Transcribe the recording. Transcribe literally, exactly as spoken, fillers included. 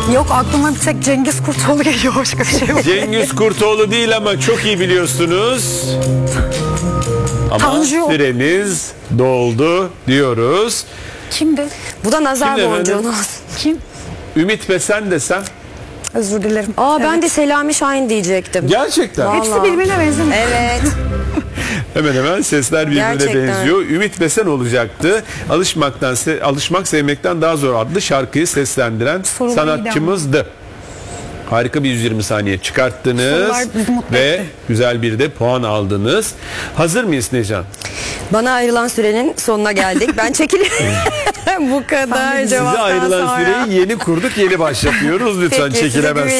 Yok, aklıma bir tek Cengiz Kurtoğlu geliyor, başka bir şey yok. Cengiz Kurtoğlu değil ama çok iyi biliyorsunuz. Ama Tanju. süreniz doldu diyoruz. Kimdi? Bu da nazar Kimdi boncuğu. efendim? Kim? Ümit Besen desem. Özür dilerim. Aa ben Evet. de Selami Şahin diyecektim. Gerçekten. Vallahi. Hepsi birbirine benzemiyor. Evet. Hemen hemen sesler birbirine Gerçekten. benziyor. Ümit Besen olacaktı. Alışmaktan, se- alışmak sevmekten daha zor adlı şarkıyı seslendiren Soruları sanatçımızdı. Harika bir yüz yirmi saniye çıkarttınız Sorular bizi mutlu ve etti. güzel bir de puan aldınız. Hazır mıyız Necan? Bana ayrılan sürenin sonuna geldik. Ben çekiliyorum. Bu kadar Size Size cevaptan ayrılan sonra. süreyi yeni kurduk, yeni başlatıyoruz. Lütfen Peki, size çekilemezsiniz.